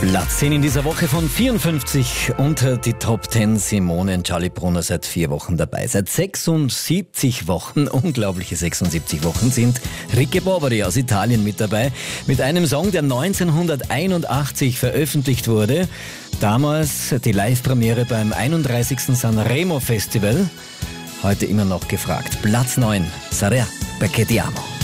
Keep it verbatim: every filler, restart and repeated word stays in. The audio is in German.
Platz zehn in dieser Woche von vierundfünfzig unter die Top zehn. Simone und Charlie Brunner seit vier Wochen dabei. Seit sechsundsiebzig Wochen, unglaubliche sechsundsiebzig Wochen, sind Ricky Bobori aus Italien mit dabei. Mit einem Song, der neunzehnhunderteinundachtzig veröffentlicht wurde. Damals die Live-Premiere beim einunddreißigsten Sanremo Festival. Heute immer noch gefragt. Platz neun, Sarà perché ti amo.